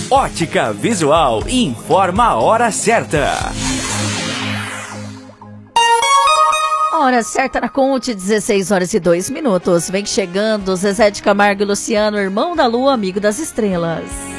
Ótica Visual informa a hora certa. Hora certa na Conte, 16h02. Vem chegando Zezé de Camargo e Luciano, irmão da lua, amigo das estrelas.